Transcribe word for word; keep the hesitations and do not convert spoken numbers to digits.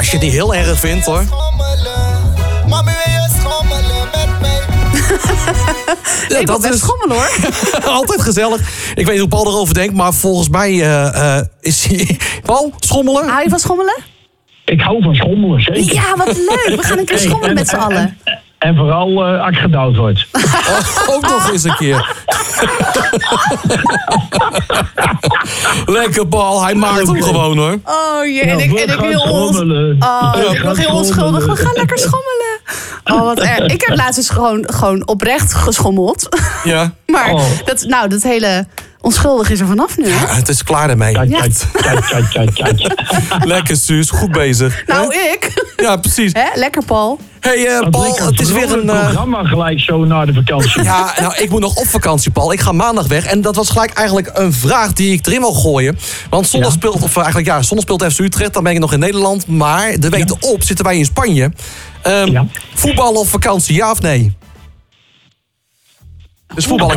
je het niet heel erg vindt, hoor. Mami, wil je schommelen met mij? Ja, Ik wil best is schommelen, hoor. altijd gezellig. Ik weet niet hoe Paul erover denkt, maar volgens mij uh, uh, is hij... Paul, schommelen? Hou je van schommelen? Ik hou van schommelen, zeker. Ja, wat leuk. We gaan een keer Hey, schommelen en- met z'n en- allen. En, en vooral uh, als ik gedouwd word. Oh, ook nog eens een keer. Lekker, Paul. Hij maakt hem gewoon, hoor. Oh jee, en Nou, ik, we en ik gaan heel ons... schommelen. Oh, We ik gaan nog heel onschuldig. We gaan lekker schommelen. Oh, wat erg. Ik heb laatst dus gewoon, gewoon oprecht geschommeld. Ja. Maar Oh. dat, nou, dat hele onschuldig is er vanaf nu, hè? Ja, het is klaar ermee. Kijk, Ja. kijk, kijk, kijk, kijk, kijk. Lekker, Suus. Goed bezig. Nou, Hè? ik. Ja, precies. Hè? Lekker, Paul. Hey, uh, Wat Paul, lekker. het is weer een... uh, programma gelijk zo na de vakantie. Ja, nou, ik moet nog op vakantie, Paul. Ik ga maandag weg. En dat was gelijk eigenlijk een vraag die ik erin wil gooien. Want zondag Ja. speelt, of eigenlijk ja, zondag speelt F C Utrecht. Dan ben ik nog in Nederland. Maar de week Ja. erop zitten wij in Spanje. Um, Ja. Voetbal of vakantie, ja of nee? Dus voetballen